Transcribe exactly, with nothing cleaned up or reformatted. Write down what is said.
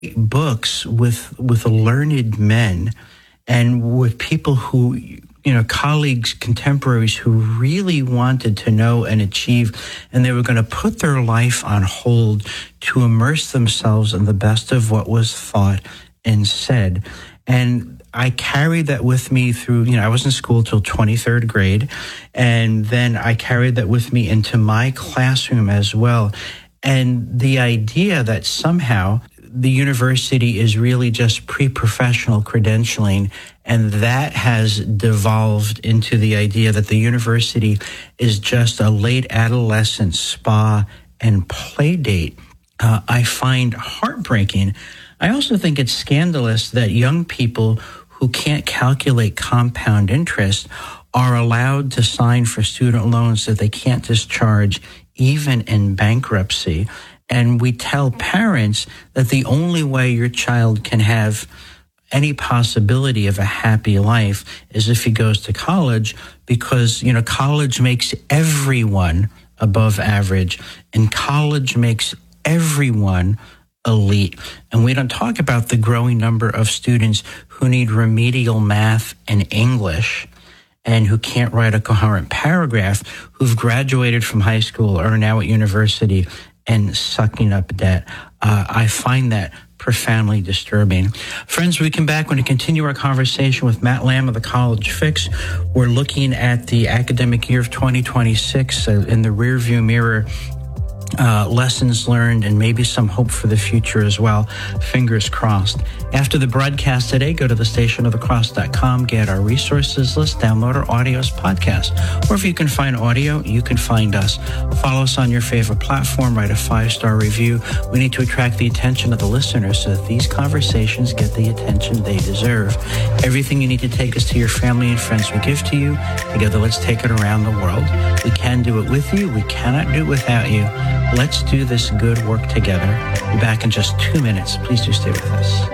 books with with learned men and with people who, you know, colleagues, contemporaries who really wanted to know and achieve, and they were going to put their life on hold to immerse themselves in the best of what was thought and said. And I carried that with me through, you know, I was in school till twenty-third grade, and then I carried that with me into my classroom as well. And the idea that somehow the university is really just pre-professional credentialing, and that has devolved into the idea that the university is just a late adolescent spa and play date, uh, I find heartbreaking. I also think it's scandalous that young people who can't calculate compound interest are allowed to sign for student loans that they can't discharge even in bankruptcy. And we tell parents that the only way your child can have any possibility of a happy life is if he goes to college, because, you know, college makes everyone above average, and college makes everyone elite. And we don't talk about the growing number of students who need remedial math and English and who can't write a coherent paragraph, who've graduated from high school or are now at university and sucking up debt. Uh, I find that profoundly disturbing. Friends, we come back when we continue our conversation with Matt Lamb of the College Fix. We're looking at the academic year of twenty twenty-six uh, in the rearview mirror. Uh, lessons learned and maybe some hope for the future as well. Fingers crossed. After the broadcast today, go to the station of the cross dot com, get our resources list, download our audios podcast. Or if you can find audio, you can find us. Follow us on your favorite platform, write a five-star review. We need to attract the attention of the listeners so that these conversations get the attention they deserve. Everything you need to take us to your family and friends we give to you. Together, let's take it around the world. We can do it with you. We cannot do it without you. Let's do this good work together. We'll be back in just two minutes. Please do stay with us.